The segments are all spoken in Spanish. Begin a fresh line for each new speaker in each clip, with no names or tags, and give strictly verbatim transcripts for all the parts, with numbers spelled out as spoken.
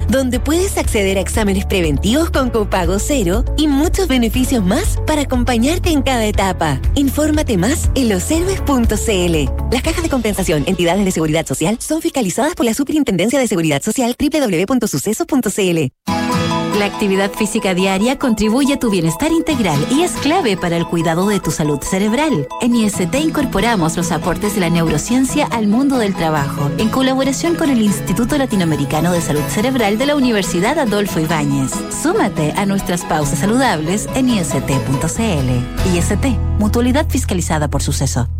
donde puedes acceder a exámenes preventivos con copago cero y muchos beneficios más para acompañarte en cada etapa. Infórmate más en los héroes punto c l. Las cajas de compensación, entidades de seguridad social, son fiscalizadas por la Superintendencia de Seguridad Social doble u doble u doble u punto sucesos punto c l.
La actividad física diaria contribuye a tu bienestar integral y es clave para el cuidado de tu salud cerebral. En I S T incorporamos los aportes de la neurociencia al mundo del trabajo, en colaboración con el Instituto Latinoamericano de Salud Cerebral de la Universidad Adolfo Ibáñez. Súmate a nuestras pausas saludables en i s t punto c l. I S T, mutualidad fiscalizada por Suceso.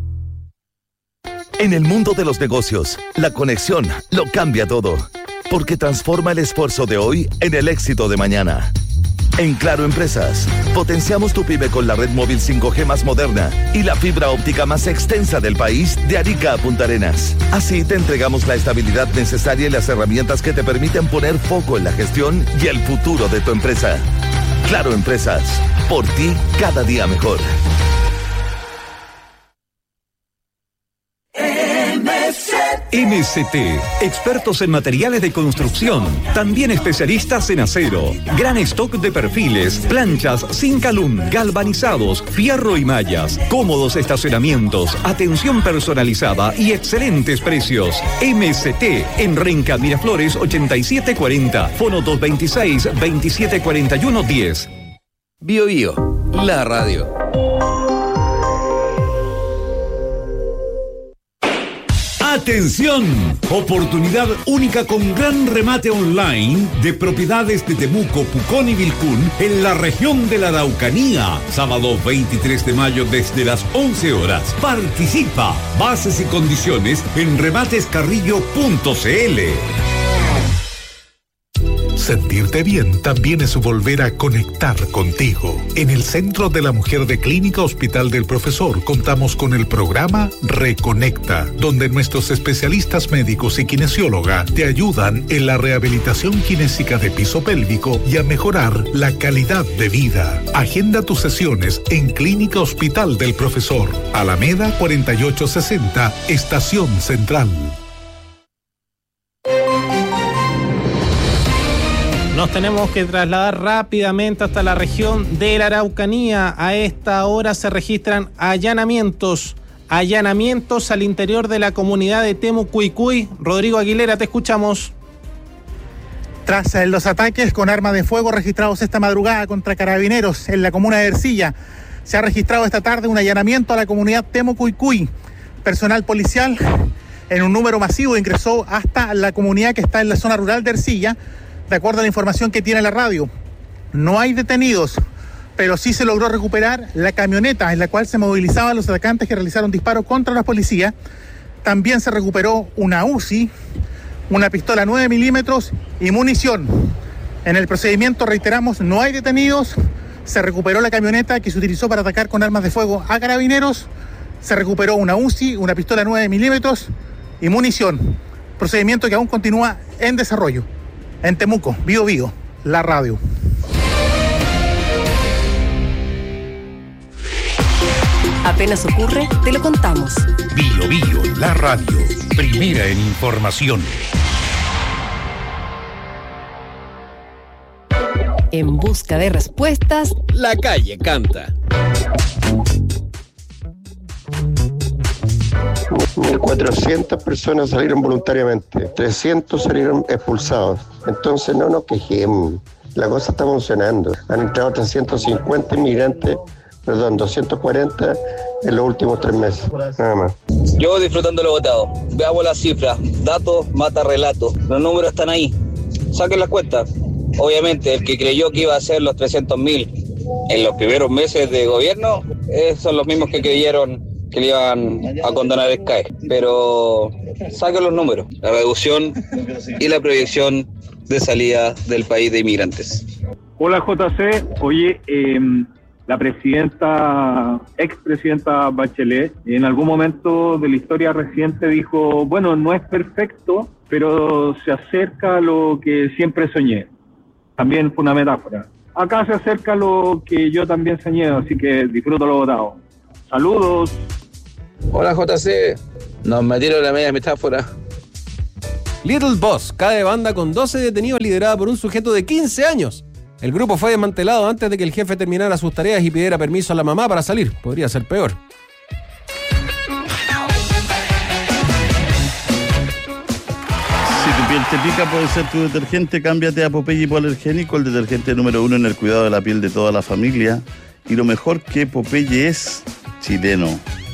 En el mundo de los negocios, la conexión lo cambia todo, porque transforma el esfuerzo de hoy en el éxito de mañana. En Claro Empresas, potenciamos tu pyme con la red móvil cinco G más moderna y la fibra óptica más extensa del país de Arica a Punta Arenas. Así te entregamos la estabilidad necesaria y las herramientas que te permiten poner foco en la gestión y el futuro de tu empresa. Claro Empresas, por ti cada día mejor.
M S T, expertos en materiales de construcción, también especialistas en acero, gran stock de perfiles, planchas, Zincalum, galvanizados, fierro y mallas, cómodos estacionamientos, atención personalizada y excelentes precios. M S T, en Renca Miraflores ochenta y siete cuarenta, fono dos veintiséis, veintisiete cuarenta y uno diez.
Bio Bio, la radio.
¡Atención! Oportunidad única con gran remate online de propiedades de Temuco, Pucón y Vilcún en la región de la Araucanía. Sábado veintitrés de mayo desde las once horas. Participa. Bases y condiciones en rematescarrillo punto c l.
Sentirte bien también es volver a conectar contigo. En el Centro de la Mujer de Clínica Hospital del Profesor contamos con el programa Reconecta, donde nuestros especialistas médicos y kinesióloga te ayudan en la rehabilitación kinésica de piso pélvico y a mejorar la calidad de vida. Agenda tus sesiones en Clínica Hospital del Profesor, Alameda cuarenta y ocho sesenta, Estación Central.
Nos tenemos que trasladar rápidamente hasta la región de la Araucanía. A esta hora se registran allanamientos, allanamientos al interior de la comunidad de Temucuicui. Rodrigo Aguilera, te escuchamos.
Tras los ataques con armas de fuego registrados esta madrugada contra carabineros en la comuna de Ercilla, se ha registrado esta tarde un allanamiento a la comunidad Temucuicui. Personal policial en un número masivo ingresó hasta la comunidad que está en la zona rural de Ercilla. De acuerdo a la información que tiene la radio, no hay detenidos, pero sí se logró recuperar la camioneta en la cual se movilizaban los atacantes que realizaron disparos contra la policía. También se recuperó una U C I, una pistola nueve milímetros y munición. En el procedimiento, reiteramos, no hay detenidos. Se recuperó la camioneta que se utilizó para atacar con armas de fuego a carabineros. Se recuperó una U C I, una pistola nueve milímetros y munición. Procedimiento que aún continúa en desarrollo. En Temuco, Bio Bio, la radio.
Apenas ocurre, te lo contamos.
Bio Bio, la radio, primera en información.
En busca de respuestas,
la calle canta.
mil cuatrocientas personas salieron voluntariamente, trescientos salieron expulsados. Entonces no nos quejemos, la cosa está funcionando. Han entrado trescientos cincuenta inmigrantes, perdón, doscientos cuarenta en los últimos tres meses, nada más.
Yo disfrutando lo votado. Veamos las cifras, datos mata relatos, los números están ahí, saquen las cuentas. Obviamente el que creyó que iba a ser los trescientos mil en los primeros meses de gobierno, eh, son los mismos que creyeron que le iban a condonar el C A E, pero saquen los números, la reducción y la proyección de salida del país de inmigrantes.
Hola J C, oye, eh, la presidenta, expresidenta Bachelet, en algún momento de la historia reciente dijo, bueno, no es perfecto, pero se acerca a lo que siempre soñé. También fue una metáfora. Acá se acerca a lo que yo también soñé, así que disfruto lo votado. Saludos.
Hola J C, nos metieron la media metáfora.
Little Boss cae de banda con doce detenidos liderada por un sujeto de quince años. El grupo fue desmantelado antes de que el jefe terminara sus tareas y pidiera permiso a la mamá para salir. Podría ser peor.
Si tu piel te pica, puede ser tu detergente. Cámbiate a Popeye hipoalergénico, el detergente número uno en el cuidado de la piel de toda la familia. Y lo mejor que Popeye es chileno.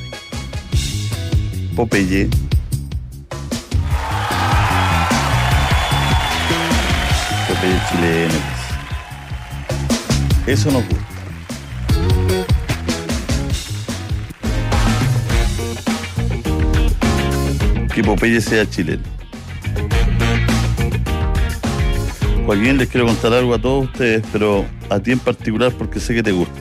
Popeye. Popeye chileno. Eso nos gusta. Que Popeye sea chileno. Joaquín, les quiero contar algo a todos ustedes, pero a ti en particular porque sé que te gusta.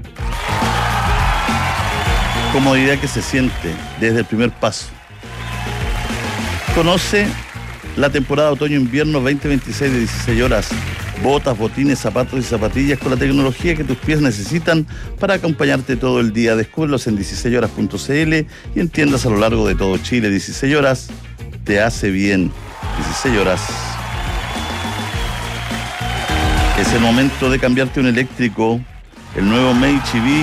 Comodidad que se siente desde el primer paso. Conoce la temporada otoño-invierno veinte veintiséis de dieciséis horas. Botas, botines, zapatos y zapatillas con la tecnología que tus pies necesitan para acompañarte todo el día. Descúbrelos en dieciséis horas punto c l y en tiendas a lo largo de todo Chile. dieciséis horas te hace bien. dieciséis horas. Es el momento de cambiarte un eléctrico. El nuevo Meichi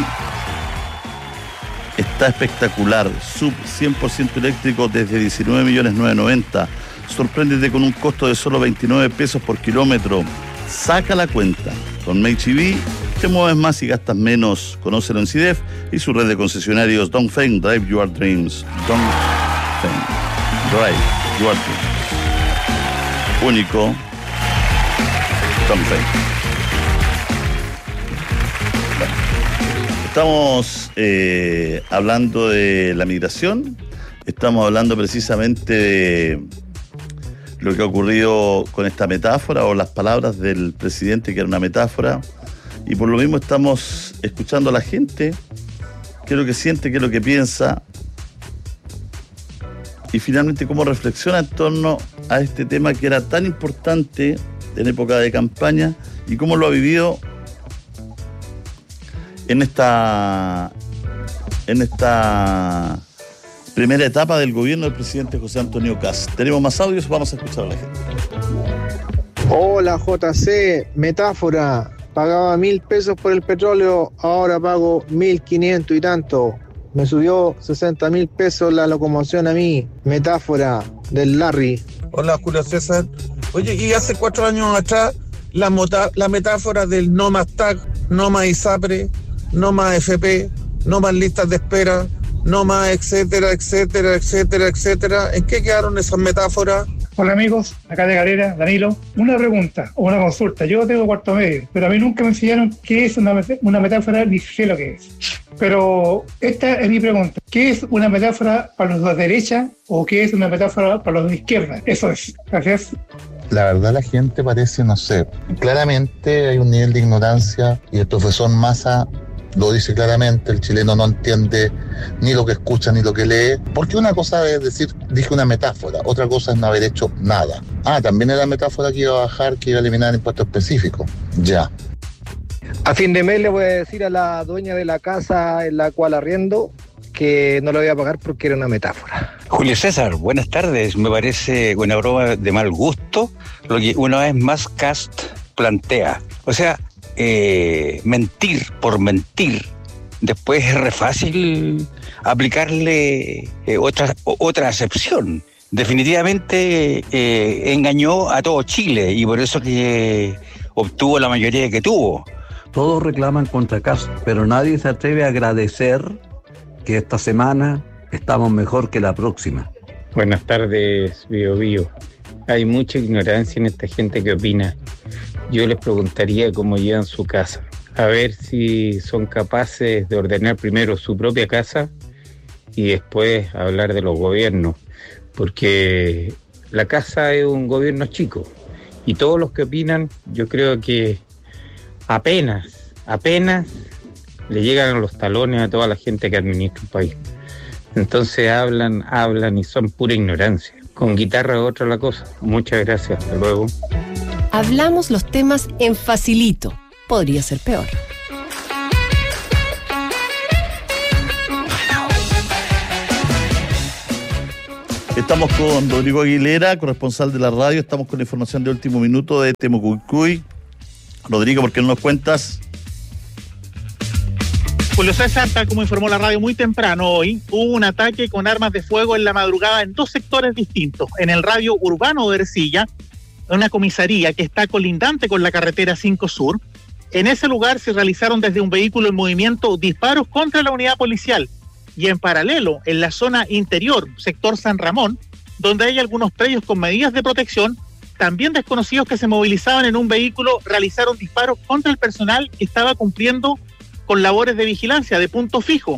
está espectacular. Sub cien por ciento eléctrico desde diecinueve millones novecientos noventa. Sorpréndete con un costo de solo veintinueve pesos por kilómetro. Saca la cuenta. Con Meichi te mueves más y gastas menos. Conócelo en CIDEF y su red de concesionarios. Dongfeng, drive your dreams. Dongfeng, drive your dreams. Único. Dongfeng. Estamos eh, hablando de la migración. Estamos hablando precisamente de lo que ha ocurrido con esta metáfora o las palabras del presidente, que era una metáfora, y por lo mismo estamos escuchando a la gente, qué es lo que siente, qué es lo que piensa, y finalmente cómo reflexiona en torno a este tema que era tan importante en época de campaña y cómo lo ha vivido en esta en esta primera etapa del gobierno del presidente José Antonio Kast. Tenemos más audios, vamos a escuchar a la gente.
Hola J C, metáfora, pagaba mil pesos por el petróleo, ahora pago mil quinientos y tanto, me subió sesenta mil pesos la locomoción a mí, metáfora del Larry.
Hola Julio César, oye, y hace cuatro años atrás la, mota, la metáfora del no más T A C, no más ISAPRE, no más F P, no más listas de espera, no más etcétera, etcétera, etcétera, etcétera. ¿En qué quedaron esas metáforas?
Hola amigos, acá de Galera, Danilo. Una pregunta o una consulta. Yo tengo cuarto medio, pero a mí nunca me enseñaron qué es una, una metáfora, ni sé lo que es. Pero esta es mi pregunta. ¿Qué es una metáfora para los de derecha o qué es una metáfora para los de izquierda? Eso es. Gracias.
La verdad la gente parece, no sé, claramente hay un nivel de ignorancia y el profesor Massa lo dice claramente, el chileno no entiende ni lo que escucha ni lo que lee, porque una cosa es decir, dije una metáfora, otra cosa es no haber hecho nada. Ah, también era metáfora que iba a bajar, que iba a eliminar impuestos específicos, ya.
A fin de mes le voy a decir a la dueña de la casa en la cual arriendo que no lo voy a pagar porque era una metáfora.
Julio César, buenas tardes. Me parece una broma de mal gusto lo que una vez más Kast plantea. O sea, eh, mentir por mentir. Después es re fácil aplicarle eh, otra, otra acepción. Definitivamente eh, engañó a todo Chile y por eso que obtuvo la mayoría que tuvo.
Todos reclaman contra Kast, pero nadie se atreve a agradecer que esta semana estamos mejor que la próxima.
Buenas tardes, Bio Bio. Hay mucha ignorancia en esta gente que opina. Yo les preguntaría cómo llevan su casa. A ver si son capaces de ordenar primero su propia casa y después hablar de los gobiernos. Porque la casa es un gobierno chico. Y todos los que opinan, yo creo que apenas, apenas le llegan a los talones a toda la gente que administra un país. Entonces hablan, hablan y son pura ignorancia. Con guitarra es otra la cosa. Muchas gracias, hasta luego.
Hablamos los temas en facilito. Podría ser peor.
Estamos con Rodrigo Aguilera, corresponsal de la radio. Estamos con la información de último minuto de Temucuicui. Rodrigo, ¿por qué no nos cuentas?
Julio César, tal como informó la radio muy temprano hoy, hubo un ataque con armas de fuego en la madrugada en dos sectores distintos. En el radio urbano de Ercilla, una comisaría que está colindante con la carretera cinco Sur. En ese lugar se realizaron desde un vehículo en movimiento disparos contra la unidad policial. Y en paralelo, en la zona interior, sector San Ramón, donde hay algunos predios con medidas de protección, también desconocidos que se movilizaban en un vehículo realizaron disparos contra el personal que estaba cumpliendo con labores de vigilancia de punto fijo.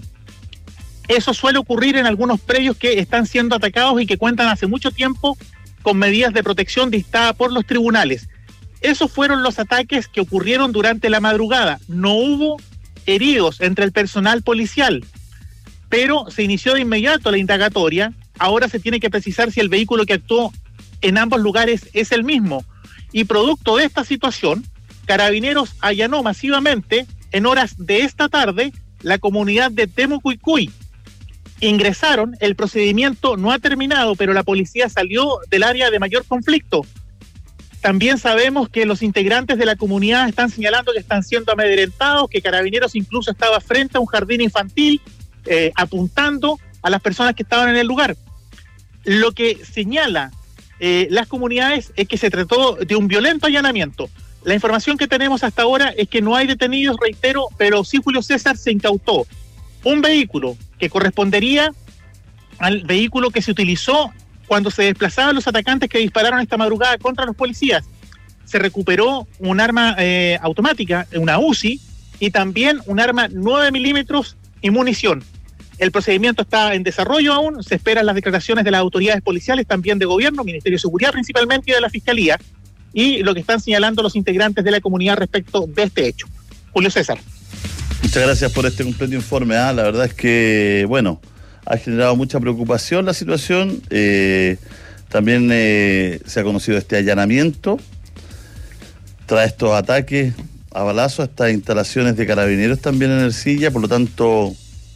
Eso suele ocurrir en algunos predios que están siendo atacados y que cuentan hace mucho tiempo con medidas de protección dictadas por los tribunales. Esos fueron los ataques que ocurrieron durante la madrugada. No hubo heridos entre el personal policial, pero se inició de inmediato la indagatoria. Ahora se tiene que precisar si el vehículo que actuó en ambos lugares es el mismo. Y producto de esta situación, Carabineros allanó masivamente en horas de esta tarde la comunidad de Temucuicui. Ingresaron, el procedimiento no ha terminado, pero la policía salió del área de mayor conflicto. También sabemos que los integrantes de la comunidad están señalando que están siendo amedrentados, que Carabineros incluso estaba frente a un jardín infantil, eh, apuntando a las personas que estaban en el lugar. Lo que señala eh, las comunidades es que se trató de un violento allanamiento. La información que tenemos hasta ahora es que no hay detenidos, reitero, pero sí, Julio César, se incautó un vehículo que correspondería al vehículo que se utilizó cuando se desplazaban los atacantes que dispararon esta madrugada contra los policías. Se recuperó un arma eh, automática, una U C I, y también un arma nueve milímetros y munición. El procedimiento está en desarrollo aún, se esperan las declaraciones de las autoridades policiales, también de gobierno, Ministerio de Seguridad principalmente, y de la Fiscalía, y lo que están señalando los integrantes de la comunidad respecto de este hecho. Julio César.
Muchas gracias por este completo informe. ¿eh? La verdad es que, bueno, ha generado mucha preocupación la situación. Eh, también eh, se ha conocido este allanamiento tras estos ataques a balazos a estas instalaciones de Carabineros también en Ercilla. Por lo tanto,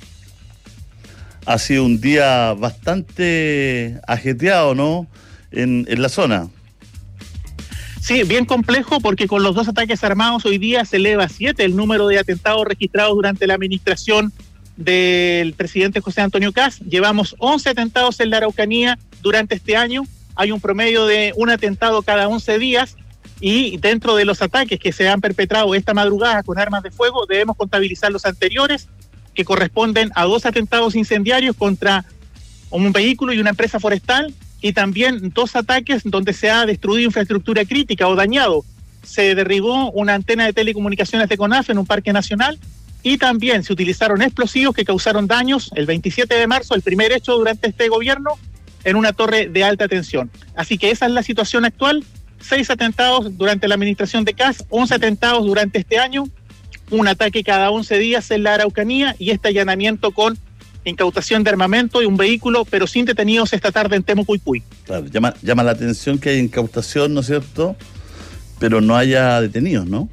ha sido un día bastante ajetreado, ¿no?, en, en la zona.
Sí, bien complejo, porque con los dos ataques armados hoy día se eleva a siete el número de atentados registrados durante la administración del presidente José Antonio Kast. Llevamos once atentados en la Araucanía durante este año. Hay un promedio de un atentado cada once días, y dentro de los ataques que se han perpetrado esta madrugada con armas de fuego debemos contabilizar los anteriores, que corresponden a dos atentados incendiarios contra un vehículo y una empresa forestal, y también dos ataques donde se ha destruido infraestructura crítica o dañado. Se derribó una antena de telecomunicaciones de CONAF en un parque nacional, y también se utilizaron explosivos que causaron daños el veintisiete de marzo, el primer hecho durante este gobierno, en una torre de alta tensión. Así que esa es la situación actual: seis atentados durante la administración de Kast, once atentados durante este año, un ataque cada once días en la Araucanía, y este allanamiento con incautación de armamento y un vehículo, pero sin detenidos esta tarde en Temucuicui.
Claro, llama, llama la atención que hay incautación, ¿no es cierto?, pero no haya detenidos, ¿no?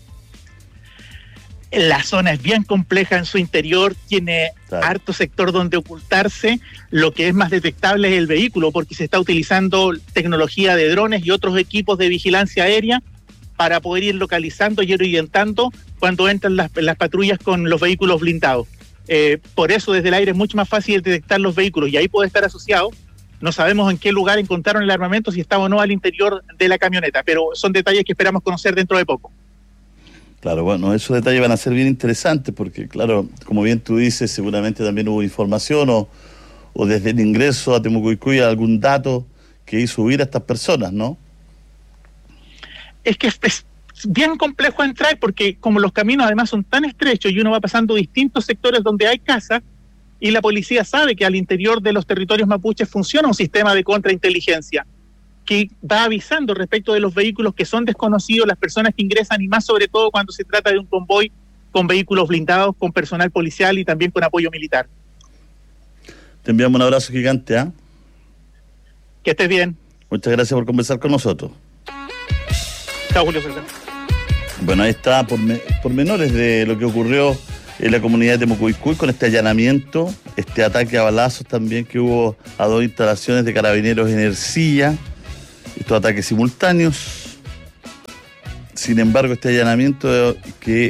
La zona es bien compleja en su interior, tiene claro. harto sector donde ocultarse. Lo que es más detectable es el vehículo, porque se está utilizando tecnología de drones y otros equipos de vigilancia aérea para poder ir localizando y orientando cuando entran las, las patrullas con los vehículos blindados. Eh, por eso desde el aire es mucho más fácil detectar los vehículos, y ahí puede estar asociado. No sabemos en qué lugar encontraron el armamento, si estaba o no al interior de la camioneta, pero son detalles que esperamos conocer dentro de poco.
Claro, bueno, esos detalles van a ser bien interesantes, porque claro, como bien tú dices, seguramente también hubo información o, o desde el ingreso a Temucuicui algún dato que hizo huir a estas personas, ¿no?
Es que es, es bien complejo entrar, porque como los caminos además son tan estrechos y uno va pasando distintos sectores donde hay casas, y la policía sabe que al interior de los territorios mapuches funciona un sistema de contrainteligencia que va avisando respecto de los vehículos que son desconocidos, las personas que ingresan, y más sobre todo cuando se trata de un convoy con vehículos blindados, con personal policial y también con apoyo militar.
Te enviamos un abrazo gigante, ¿ah? ¿eh?
Que estés bien.
Muchas gracias por conversar con nosotros.
Chao, Julio César.
Bueno, ahí está, por, me, por menores de lo que ocurrió en la comunidad de Temucuicui con este allanamiento este ataque a balazos también que hubo a dos instalaciones de Carabineros en Ercilla, estos ataques simultáneos. Sin embargo, este allanamiento que